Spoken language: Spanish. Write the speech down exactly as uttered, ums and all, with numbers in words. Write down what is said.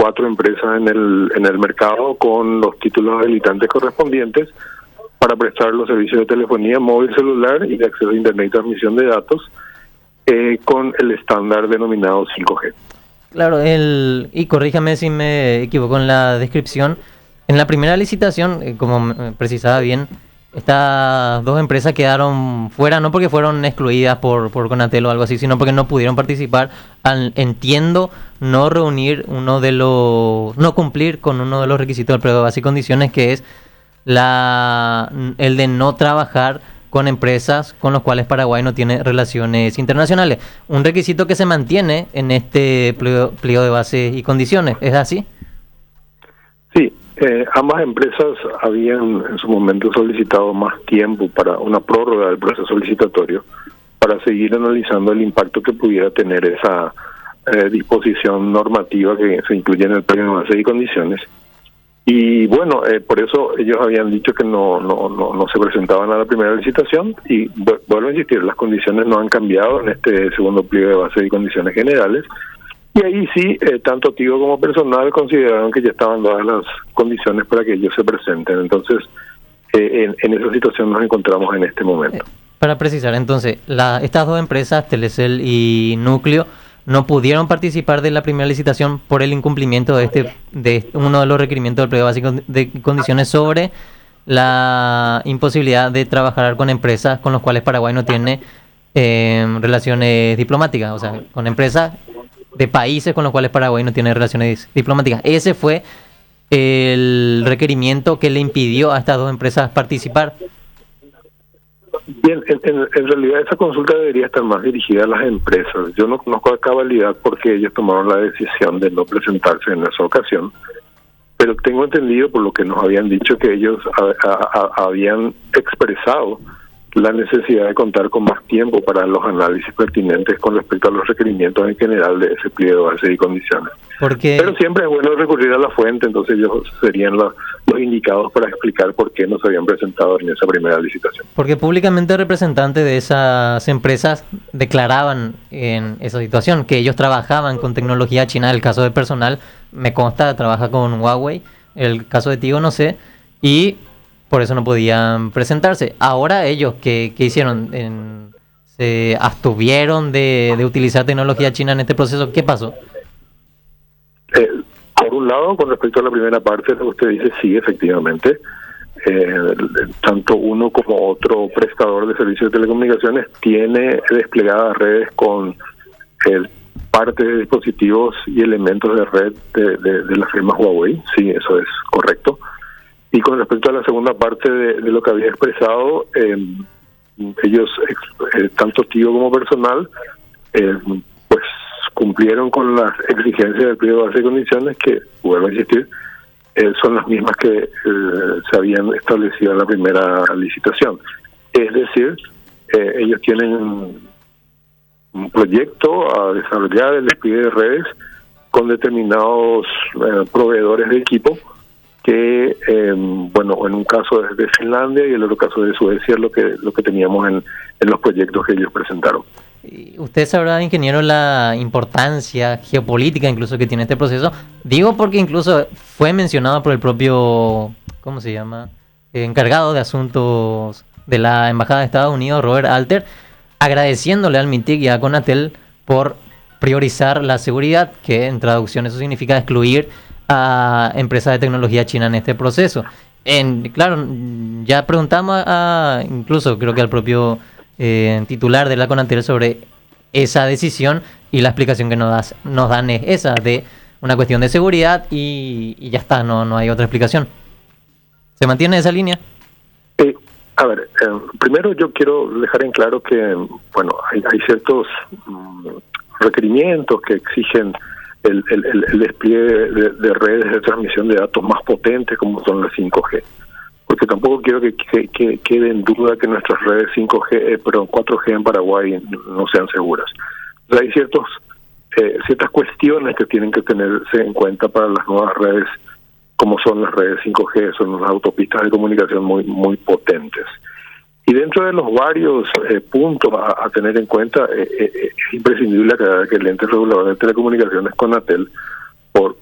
cuatro empresas en el, en el mercado con los títulos habilitantes correspondientes para prestar los servicios de telefonía móvil celular y de acceso a Internet y transmisión de datos eh, con el estándar denominado cinco G. Claro, el, y corríjame si me equivoco en la descripción. En la primera licitación, eh, como precisaba bien, estas dos empresas quedaron fuera, no porque fueron excluidas por, por Conatel o algo así, sino porque no pudieron participar. Al, entiendo, no reunir uno de los, no cumplir con uno de los requisitos del pliego de bases y condiciones, que es la el de no trabajar con empresas con los cuales Paraguay no tiene relaciones internacionales. Un requisito que se mantiene en este pliego, pliego de bases y condiciones, ¿es así? Sí. Eh, ambas empresas habían en su momento solicitado más tiempo para una prórroga del proceso licitatorio para seguir analizando el impacto que pudiera tener esa eh, disposición normativa que se incluye en el pliego de bases y condiciones. Y bueno, eh, por eso ellos habían dicho que no, no, no, no se presentaban a la primera licitación y vuelvo a insistir, las condiciones no han cambiado en este segundo pliego de bases y condiciones generales. Y ahí sí, eh, tanto Tigo como personal consideraron que ya estaban dadas las condiciones para que ellos se presenten. Entonces, eh, en, en esa situación nos encontramos en este momento. Eh, para precisar, entonces, la, estas dos empresas, Telecel y Núcleo, no pudieron participar de la primera licitación por el incumplimiento de este de uno de los requerimientos del pliego básico de condiciones sobre la imposibilidad de trabajar con empresas con las cuales Paraguay no tiene eh, relaciones diplomáticas, o sea, con empresas de países con los cuales Paraguay no tiene relaciones diplomáticas. Ese fue el requerimiento que le impidió a estas dos empresas participar. Bien, en, en, en realidad esa consulta debería estar más dirigida a las empresas. Yo no conozco a cabalidad porque ellos tomaron la decisión de no presentarse en esa ocasión, pero tengo entendido por lo que nos habían dicho que ellos a, a, a, habían expresado la necesidad de contar con más tiempo para los análisis pertinentes con respecto a los requerimientos en general de ese pliego de bases y condiciones. Porque... Pero siempre es bueno recurrir a la fuente, entonces ellos serían los, los indicados para explicar por qué no se habían presentado en esa primera licitación. Porque públicamente representantes de esas empresas declaraban en esa situación que ellos trabajaban con tecnología china. El caso de personal, me consta, trabaja con Huawei. El caso de Tigo no sé, y por eso no podían presentarse. Ahora ellos, ¿qué, qué hicieron? En, ¿Se abstuvieron de, de utilizar tecnología china en este proceso? ¿Qué pasó? Eh, por un lado, con respecto a la primera parte, lo que usted dice, sí, efectivamente. Eh, tanto uno como otro prestador de servicios de telecomunicaciones tiene desplegadas redes con eh, parte de dispositivos y elementos de red de, de, de la firma Huawei. Sí, eso es correcto. Y con respecto a la segunda parte de, de lo que había expresado, eh, ellos, eh, tanto Tigo como personal, eh, pues cumplieron con las exigencias del pliego de bases y condiciones que, vuelvo a insistir, eh, son las mismas que eh, se habían establecido en la primera licitación. Es decir, eh, ellos tienen un proyecto a desarrollar el despliegue de redes con determinados eh, proveedores de equipo que, eh, bueno, en un caso es de Finlandia y en el otro caso de Suecia, es lo que lo que teníamos en, en los proyectos que ellos presentaron. Usted sabrá, ingeniero, la importancia geopolítica incluso que tiene este proceso. Digo porque incluso fue mencionado por el propio, ¿cómo se llama?, encargado de asuntos de la Embajada de Estados Unidos, Robert Alter, agradeciéndole al MINTIC y a Conatel por priorizar la seguridad, que en traducción eso significa excluir a empresas de tecnología china en este proceso. En, claro, ya preguntamos a, incluso creo que al propio eh, titular de la Conatel sobre esa decisión, y la explicación que nos, das, nos dan es esa, de una cuestión de seguridad y, y ya está, no, no hay otra explicación. ¿Se mantiene esa línea? Eh, a ver, eh, primero yo quiero dejar en claro que, bueno, hay, hay ciertos um, requerimientos que exigen el, el, el, el despliegue de, de redes de transmisión de datos más potentes como son las cinco G. Porque tampoco quiero que, que, que quede en duda que nuestras redes cinco G, eh, perdón, cuatro G en Paraguay no sean seguras. O sea, hay ciertos eh, ciertas cuestiones que tienen que tenerse en cuenta para las nuevas redes, como son las redes cinco G, son las autopistas de comunicación muy muy potentes. Y dentro de los varios eh, puntos a, a tener en cuenta, eh, eh, es imprescindible aclarar que el ente regulador de telecomunicaciones, Conatel, por